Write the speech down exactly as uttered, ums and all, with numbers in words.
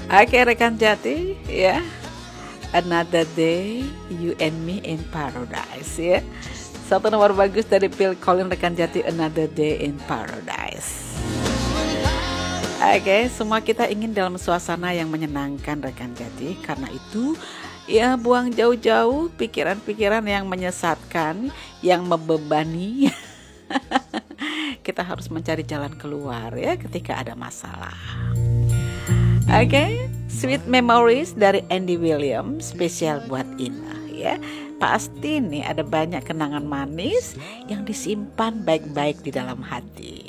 Oke rekan Jati ya, Another Day You and Me in Paradise ya. Satu nomor bagus dari Phil Collins rekan Jati, Another Day in Paradise. Oke, semua kita ingin dalam suasana yang menyenangkan rekan Jati. Karena itu ya buang jauh-jauh pikiran-pikiran yang menyesatkan, yang membebani. Kita harus mencari jalan keluar ya ketika ada masalah. Oke, okay, Sweet Memories dari Andy Williams spesial buat Ina ya. Pasti nih ada banyak kenangan manis yang disimpan baik-baik di dalam hati.